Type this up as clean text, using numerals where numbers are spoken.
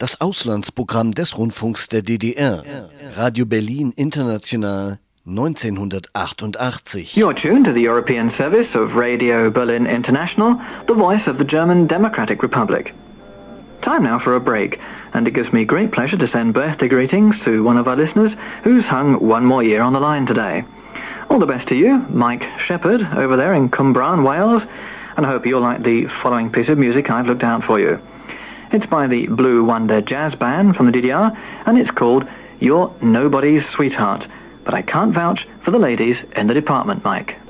Das Auslandsprogramm des Rundfunks der DDR. Radio Berlin International 1988. You're tuned to the European service of Radio Berlin International, the voice of the German Democratic Republic. Time now for a break, and it gives me great pleasure to send birthday greetings to one of our listeners who's hung one more year on the line today. All the best to you, Mike Shepherd, over there in Cwmbran, Wales, and I hope you'll like the following piece of music I've looked out for you. It's by the Blue Wonder Jazz Band from the DDR, and it's called You're Nobody's Sweetheart. But I can't vouch for the ladies in the department, Mike.